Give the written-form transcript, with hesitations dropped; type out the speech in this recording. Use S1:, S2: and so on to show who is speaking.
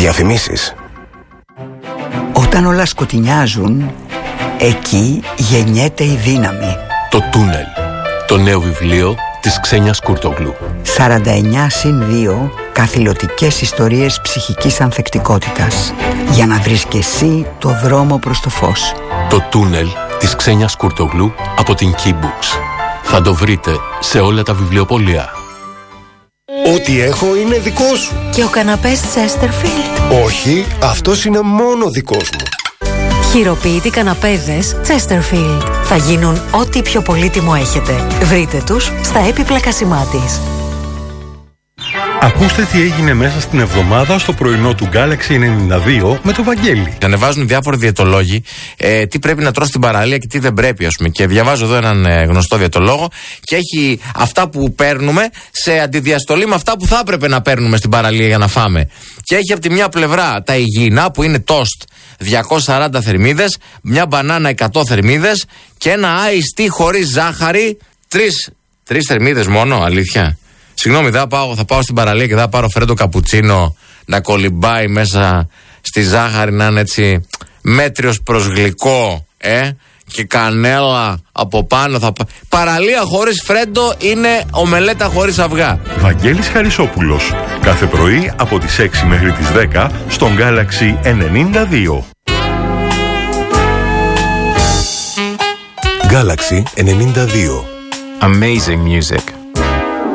S1: Διαφημίσεις.
S2: Όταν όλα σκοτεινιάζουν, εκεί γεννιέται η δύναμη.
S3: Το Τούνελ. Το νέο βιβλίο της Ξένιας Κουρτογλού.
S2: 49+2 καθηλωτικές ιστορίες ψυχικής ανθεκτικότητας, για να βρεις και εσύ το δρόμο προς το φως.
S3: Το Τούνελ της Ξένιας Κουρτογλού από την Key Books. Θα το βρείτε σε όλα τα βιβλιοπωλεία.
S1: Ό,τι έχω είναι δικό σου.
S4: Και ο καναπές Chesterfield?
S1: Όχι, αυτός είναι μόνο δικός μου.
S4: Χειροποίητοι καναπέδες Chesterfield. Θα γίνουν ό,τι πιο πολύτιμο έχετε. Βρείτε τους στα έπιπλα Κασιμάτης.
S5: Ακούστε τι έγινε μέσα στην εβδομάδα στο πρωινό του Galaxy 92 με το Βαγγέλη.
S6: Ανεβάζουν διάφοροι διαιτολόγοι τι πρέπει να τρως στην παραλία και τι δεν πρέπει, ας πούμε. Και διαβάζω εδώ έναν γνωστό διαιτολόγο και έχει αυτά που παίρνουμε σε αντιδιαστολή με αυτά που θα έπρεπε να παίρνουμε στην παραλία για να φάμε. Και έχει από τη μια πλευρά τα υγιεινά που είναι τόστ 240 θερμίδες, μια μπανάνα 100 θερμίδες και ένα iced tea χωρίς ζάχαρη 3 θερμίδες μόνο, αλήθεια. Συγγνώμη, θα πάω στην παραλία και θα πάρω φρέντο καπουτσίνο να κολυμπάει μέσα στη ζάχαρη, να είναι έτσι μέτριος προς γλυκό, και κανέλα από πάνω. Παραλία χωρίς φρέντο είναι ομελέτα χωρίς αυγά.
S5: Βαγγέλης Χαρισόπουλος. Κάθε πρωί από τις 6 μέχρι τις 10 στον Galaxy 92.
S1: Galaxy 92.
S7: Amazing music.